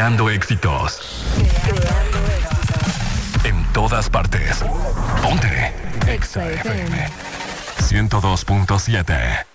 Creando éxitos. En todas partes. Ponte. Exa FM 102.7.